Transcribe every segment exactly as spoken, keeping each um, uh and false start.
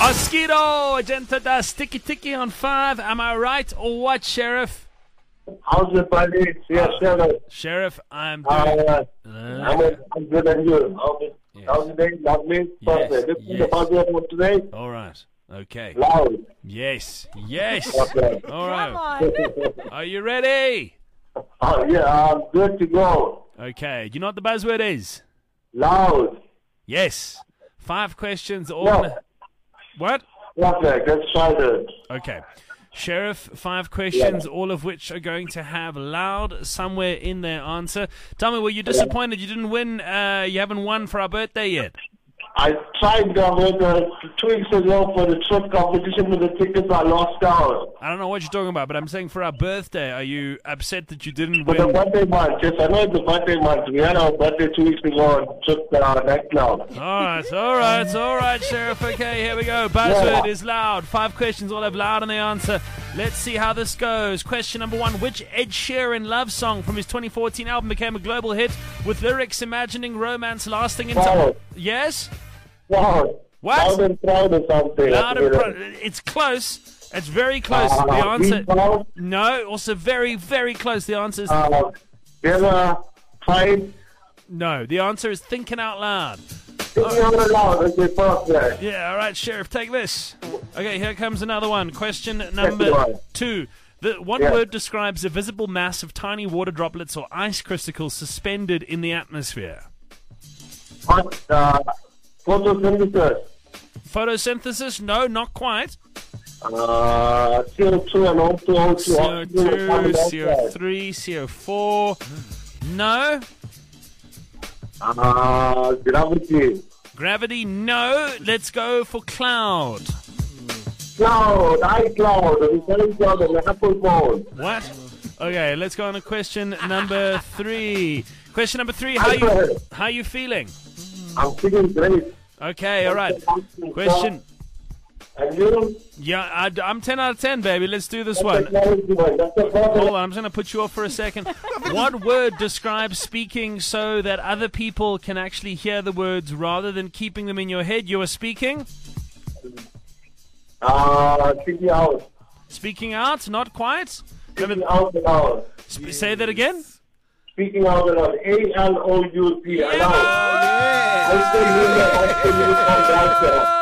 Oskido, Agenta da Sticky Ticky on five. Am I right or what, Sheriff? How's it, buddy? Yeah, Sheriff. Sheriff, I'm doing... Uh, I'm, I'm good and you. How's it? Yes. How's it going? Lovely? Yes, Perfect. This yes. is the budget for today. All right. Okay. Loud. Yes. Yes. Okay. All right. Come on. Are you ready? Oh, yeah, I'm good to go. Okay. Do you know what the buzzword is? Loud. Yes. Five questions. All No. in a- What? Perfect. Let's try this. Okay. Sheriff, five questions, all of which are going to have loud somewhere in their answer. Tell me, were you disappointed you didn't win? Uh, you haven't won for our birthday yet? I tried uh, with, uh, two weeks ago for the trip competition with the tickets. I lost out. I don't know what you're talking about, but I'm saying for our birthday, are you upset that you didn't For the win? birthday month, yes, I know it's the birthday month. We had our birthday two weeks ago on trip uh, nightclub. All right, all right, all right, Sheriff. Okay, here we go. Buzzword Yeah. is loud. Five questions, all have loud in the answer. Let's see how this goes. Question number one. Which Ed Sheeran love song from his twenty fourteen album became a global hit with lyrics imagining romance lasting into... Wow. Yes? Wow. What? Loud and proud or something. Loud and pro- It's close. It's very close. Uh, The answer... Be Proud. No, also very, very close. The answer is... Uh, Never tried. No, the answer is thinking out loud. Thinking out loud. Okay, perfect. Yeah, all right, Sheriff, take this. Okay, here comes another one. Question one. number two. The, what Yeah. word describes a visible mass of tiny water droplets or ice crystals suspended in the atmosphere? Hot, uh, photosynthesis. Photosynthesis? No, not quite. Uh, C O two and O two, O two. C O two, carbon C O dioxide. three, C O four. No. Uh, gravity. Gravity? No. Let's go for cloud. Cloud, iCloud, the selling cloud on the Apple phone. What? Okay, let's go on to question number three. Question number three. How you iPad. how you feeling? I'm feeling great. Okay, all right. Question. And you? Yeah, I, I'm ten out of ten, baby. Let's do this That's one. the clarity one. That's the perfect. Hold on, I'm just going to put you off for a second. What word describes speaking so that other people can actually hear the words rather than keeping them in your head? You are speaking? Uh, thinking out. Speaking out? Not quite? Speaking out loud. Sp- say that again? Speaking out loud. A L O U T. Yeah! I say you know, I say you know,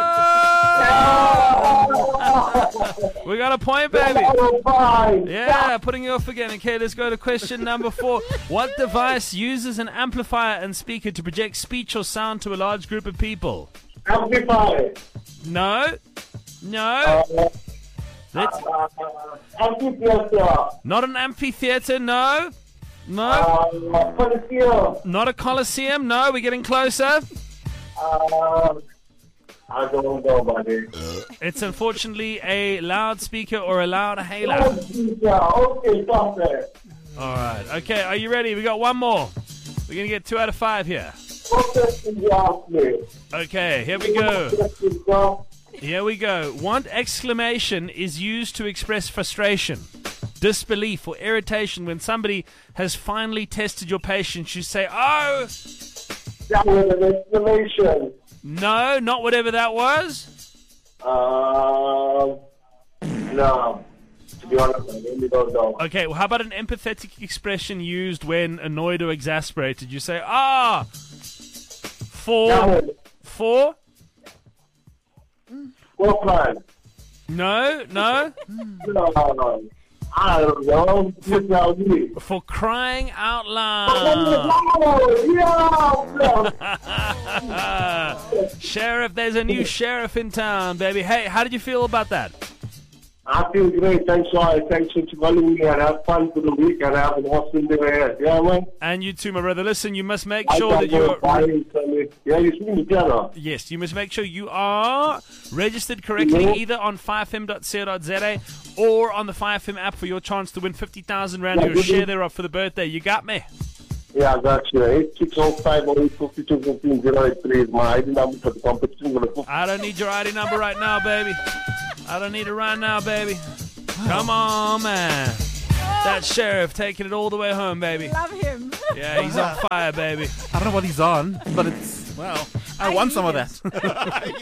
We got a point, baby. oh, fine. Yeah, putting you off again. Okay, let's go to question number four. What device uses an amplifier and speaker to project speech or sound to a large group of people? Amplify. No. No. Uh, Let's, uh, amphitheater. not an amphitheater, no. No. Uh, Coliseum. Not a coliseum, no. We're getting closer. Uh, I don't know, buddy. It's unfortunately a loudspeaker or a loud hailer. Oh, yeah, okay, perfect. All right. Okay, are you ready? We got one more. We're going to get two out of five here. What question you ask me? Okay, here we go. Question, sir? Here we go. What exclamation is used to express frustration, disbelief, or irritation when somebody has finally tested your patience? You say, oh, That was an exclamation. no, not whatever that was. Uh, no. To be honest, I really don't know. Okay, well, how about an empathetic expression used when annoyed or exasperated? You say, ah, for, That for, What plan? no, no, No, no. I don't know. You tell me. for crying out loud. Oh, yeah. Sheriff, there's a new sheriff in town, baby. Hey, how did you feel about that? I feel great. Thanks for thanks for calling me and have fun for the week and have an awesome day ahead. Yeah, man. And you too, my brother. Listen, you must make I sure that can't go you're... buying something. Yeah, you see me together. Yes, you must make sure you are registered correctly Mhm. either on five f m dot co dot z a or on the five F M app for your chance to win fifty thousand rand Yeah, or your good. share thereof for the birthday. You got me? Yeah, I got you. eight six oh five oh eight five two one five zero eight three is my I D number for the competition. I don't need your I D number right now, baby. I don't need it right now, baby. Come on, man. That sheriff taking it all the way home, baby. Love him. Yeah, he's on fire, baby. I don't know what he's on, but it's, well, I, I want need some of it. that.